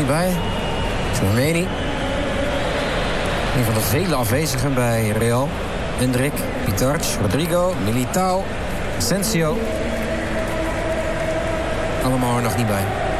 niet bij. Tchouaméni. Een van de vele afwezigen bij Real. Endrick, Pitarch, Rodrigo, Militao, Asensio. Allemaal er nog niet bij.